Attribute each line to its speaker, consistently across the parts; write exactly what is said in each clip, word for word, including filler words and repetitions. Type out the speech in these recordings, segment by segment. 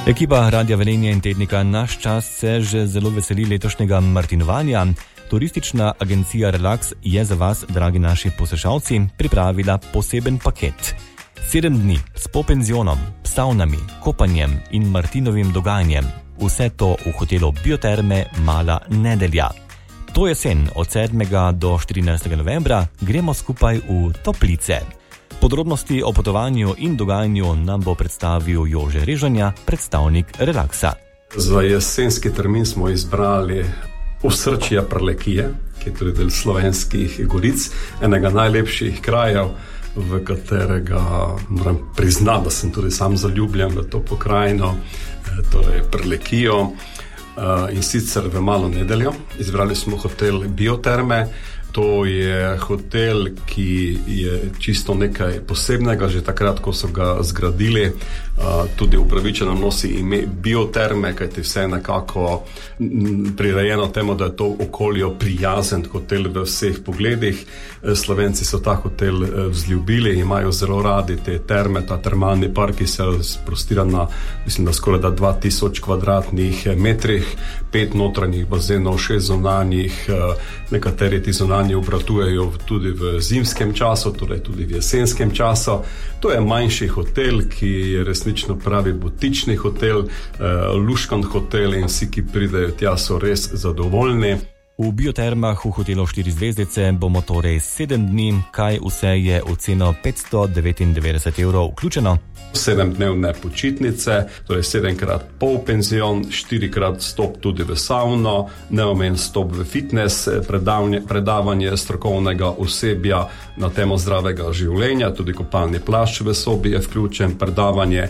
Speaker 1: Ekipa Radia Velenje in tednika Naš čas se že zelo veseli letošnjega martinovanja. Turistična agencija Relax je za vas, dragi naši poslušalci, pripravila poseben paket. Sedem dni s popenzionom, savnami, kopanjem in martinovim dogajanjem. Vse to v hotelu Bioterme Mala Nedelja. To jesen od sedmega do štirinajstega novembra gremo skupaj v toplice. Podrobnosti o potovanju in dogajanju nam bo predstavil Jože Režanja, predstavnik Relaxa.
Speaker 2: Za jesenski termin smo izbrali osrčje Prlekije, ki je tudi del Slovenskih goric, enega najlepših krajev, v katerega moram priznati, da sem tudi sam zaljubljen v to pokrajino, torej Prlekijo, in sicer v Malo Nedeljo. Izbrali smo hotel Bioterme. To je hotel, ki je čisto nekaj posebnega, že takrat, ko so ga zgradili. Tudi upravičeno nosi ime Bioterme, kajti vse nekako prirejeno temu, da je to okolju prijazen hotel v vseh pogledih. Slovenci so ta hotel vzljubili, imajo zelo radi te terme, ta termalni park, ki se prostira na, mislim, da skoraj da dva tisoč kvadratnih metrih, pet notranjih bazenov, šest zunanjih, nekateri ti zunanji obratujejo tudi v zimskem času, torej tudi v jesenskem času. To je manjši hotel, ki je resnično pravi butični hotel, luškan hotel in vsi, ki pridejo tja, so res zadovoljni.
Speaker 1: V Biotermah v hotelu štiri zvezdice bomo torej sedem dni, kaj vse je v ceno petsto devetindevetdeset evrov vključeno.
Speaker 2: Sedemdnevne počitnice, torej sedemkrat pol penzion, štirikrat stop tudi v savno, neomen stop v fitness, predavanje, predavanje strokovnega osebja na temo zdravega življenja, tudi kopalni plašč v sobi je vključen, predavanje,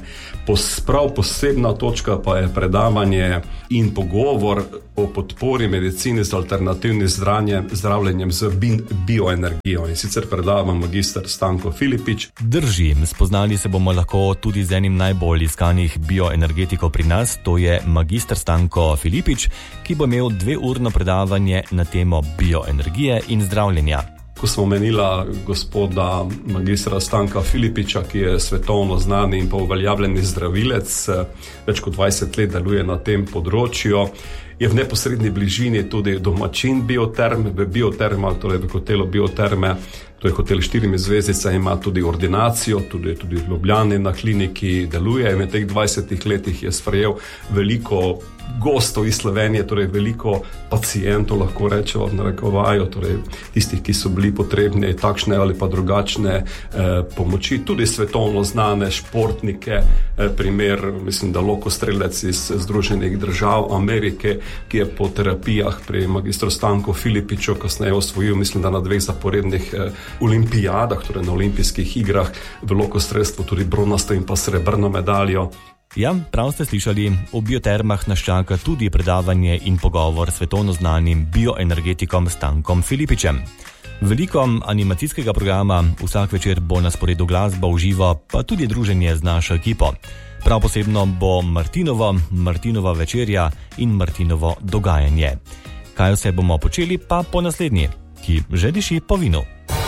Speaker 2: prav posebna točka pa je predavanje in pogovor o podpori medicini z alternativnim zdravljenjem z bioenergijo. In sicer predava magister Stanko Filipič.
Speaker 1: Drži, spoznali se bomo lahko tudi z enim najbolj iskanih bioenergetikov pri nas, to je magister Stanko Filipič, ki bo imel dveurno predavanje na temo bioenergije in zdravljenja.
Speaker 2: Ko smo omenila gospoda magistra Stanka Filipiča, ki je svetovno znani in pa uveljavljeni zdravilec, več kot dvajset let deluje na tem področju, je v neposredni bližini tudi domačin Bioterme, v Biotermah, torej v hotelu Bioterme, to je hotel štirimi zvezdica, ima tudi ordinacijo, tudi, tudi v Ljubljani na kliniki deluje. V teh dvajsetih letih je sprejel veliko gostov iz Slovenije, torej veliko pacientov, lahko rečemo, narekovajo, torej tistih, ki so bili potrebni takšne ali pa drugačne eh, pomoči, tudi svetovno znane športnike, eh, primer, mislim, da lokostrelec iz Združenih držav Amerike, ki je po terapijah pri magistru Stanku Filipiču kasneje osvojil, mislim, da na dveh zaporednih eh, olimpijadah, torej na olimpijskih igrah v lokostrelstvu tudi bronasto in pa srebrno medaljo.
Speaker 1: Ja, prav ste slišali, v Biotermah nas čaka tudi predavanje in pogovor s svetovno znanim bioenergetikom Stankom Filipičem. Veliko animacijskega programa, vsak večer bo na sporedu glasba v živo, pa tudi druženje z našo ekipo. Prav posebno bo Martinovo, Martinova večerja in Martinovo dogajanje. Kaj vse bomo počeli pa po naslednji, ki že diši po vinu.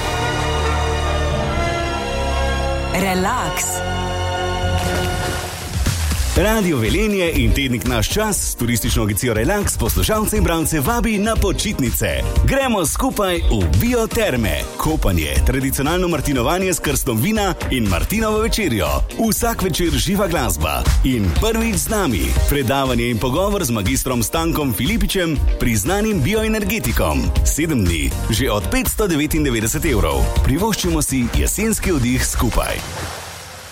Speaker 3: Relax.
Speaker 4: Radio Velenje in tednik Naš čas s turistično agencijo Relax poslušalce in bralce vabi na počitnice. Gremo skupaj v Bioterme. Kopanje, tradicionalno martinovanje s krstom vina in Martinovo večerjo. Vsak večer živa glasba. In prvič z nami predavanje in pogovor z magistrom Stankom Filipičem, priznanim bioenergetikom. Sedem dni, že od petsto devetindevetdeset evrov. Privoščimo si jesenski oddih skupaj.